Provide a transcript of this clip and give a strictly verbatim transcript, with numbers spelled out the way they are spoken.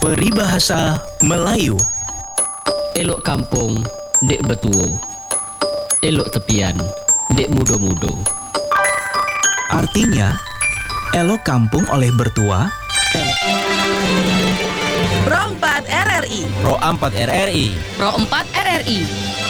Peribahasa Melayu. Elok kampung, dek betuo. Elok tepian, dek mudo-mudo. Artinya, elok kampung oleh bertua, Pro empat R R I. Pro empat R R I. Pro empat R R I.